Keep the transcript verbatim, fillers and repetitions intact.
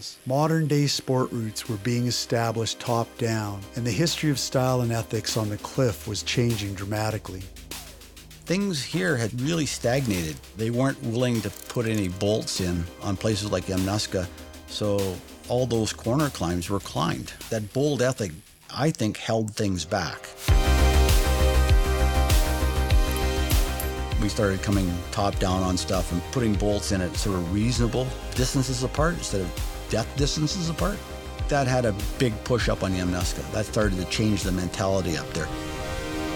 styles. Modern-day sport routes were being established top-down, and the history of style and ethics on the cliff was changing dramatically. Things here had really stagnated. They weren't willing to put any bolts in on places like Yamnuska, so all those corner climbs were climbed. That bold ethic, I think, held things back. We started coming top down on stuff and putting bolts in at sort of reasonable distances apart instead of death distances apart. That had a big push up on Yamnuska. That started to change the mentality up there.